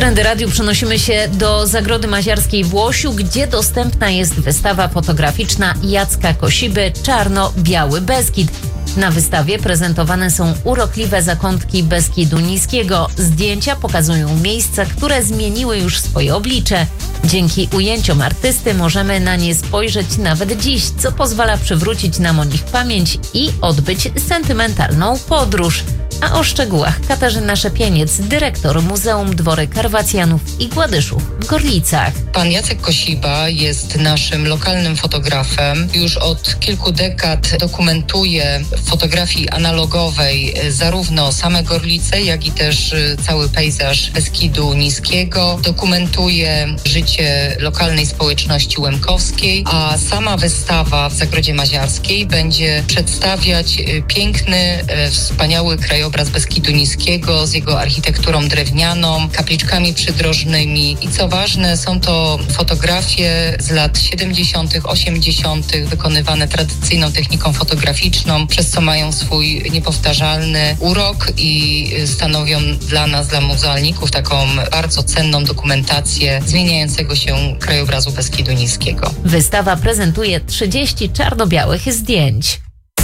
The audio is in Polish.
Trendy Radiu przenosimy się do Zagrody Maziarskiej w Łosiu, gdzie dostępna jest wystawa fotograficzna Jacka Kosiby Czarno-Biały Beskid. Na wystawie prezentowane są urokliwe zakątki Beskidu Niskiego. Zdjęcia pokazują miejsca, które zmieniły już swoje oblicze. Dzięki ujęciom artysty możemy na nie spojrzeć nawet dziś, co pozwala przywrócić nam o nich pamięć i odbyć sentymentalną podróż. A o szczegółach Katarzyna Szepieniec, dyrektor Muzeum Dwory Karwacjanów i Gładyszów w Gorlicach. Pan Jacek Kosiba jest naszym lokalnym fotografem. Już od kilku dekad dokumentuje w fotografii analogowej zarówno same Gorlice, jak i też cały pejzaż Beskidu Niskiego. Dokumentuje życie lokalnej społeczności łemkowskiej, a sama wystawa w Zagrodzie Maziarskiej będzie przedstawiać piękny, wspaniały krajobraz Beskidu Niskiego z jego architekturą drewnianą, kapliczkami przydrożnymi i co ważne, są to fotografie z lat 70., 80. wykonywane tradycyjną techniką fotograficzną, przez co mają swój niepowtarzalny urok i stanowią dla nas, dla muzealników, taką bardzo cenną dokumentację zmieniającego się krajobrazu Beskidu Niskiego. Wystawa prezentuje 30 czarno-białych zdjęć.